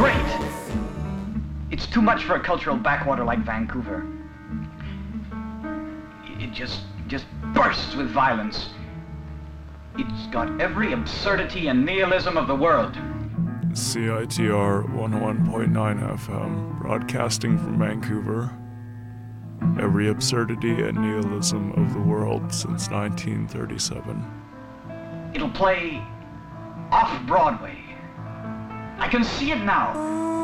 great. It's too much for a cultural backwater like Vancouver. It just bursts with violence. It's got every absurdity and nihilism of the world. CITR 101.9 FM, broadcasting from Vancouver. Every absurdity and nihilism of the world since 1937. It'll play off-Broadway. I can see it now.